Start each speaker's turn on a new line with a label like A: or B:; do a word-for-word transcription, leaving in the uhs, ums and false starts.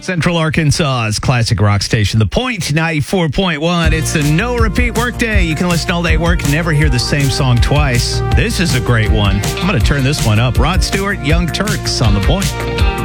A: Central Arkansas's classic rock station, The Point, ninety-four point one. It's a no-repeat workday. You can listen all day at work, never hear the same song twice. This is a great one. I'm going to turn this one up. Rod Stewart, Young Turks on The Point.